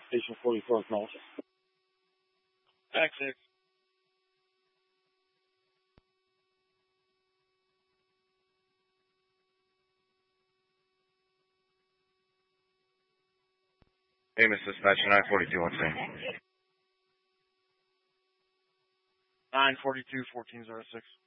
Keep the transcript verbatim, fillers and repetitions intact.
Station forty-four acknowledges. Access. Amos Dispatcher nine forty-two, what's name? nine forty-two, fourteen oh six.